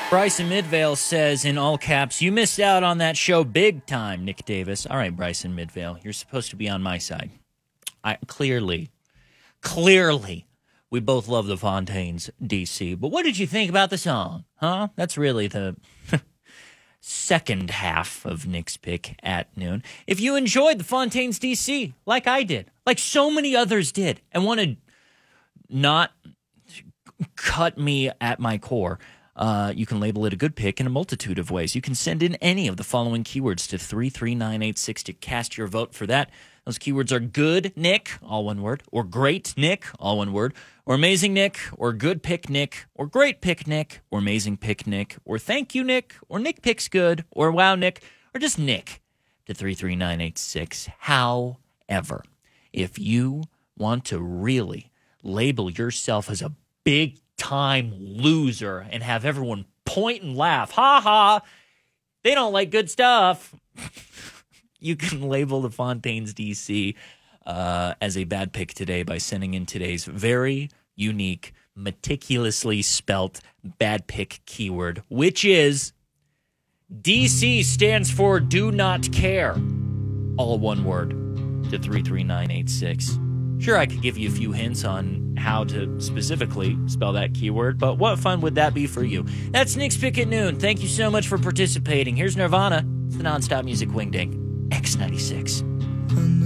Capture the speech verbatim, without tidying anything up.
Bryson Midvale says in all caps, you missed out on that show big time, Nick Davis. All right, Bryson Midvale, you're supposed to be on my side. I clearly, clearly, we both love the Fontaines, D C. But what did you think about the song? Huh? That's really the second half of Nick's pick at noon. If you enjoyed the Fontaines, D C, like I did, like so many others did, and want to not cut me at my core, Uh, you can label it a good pick in a multitude of ways. You can send in any of the following keywords to three three nine eight six to cast your vote for that. Those keywords are good Nick, all one word, or great Nick, all one word, or amazing Nick, or good pick Nick, or great pick Nick, or amazing pick Nick, or thank you Nick, or Nick picks good, or wow Nick, or just Nick to three three nine eight six. However, if you want to really label yourself as a big time loser and have everyone point and laugh, ha ha, they don't like good stuff, you can label the Fontaines D C uh, as a bad pick today by sending in today's very unique, meticulously spelt bad pick keyword, which is D C stands for do not care, all one word, to three three nine eight six. Sure, I could give you a few hints on how to specifically spell that keyword, but what fun would that be for you? That's Nick's Pick at Noon. Thank you so much for participating. Here's Nirvana. It's the nonstop music wingding. X ninety-six.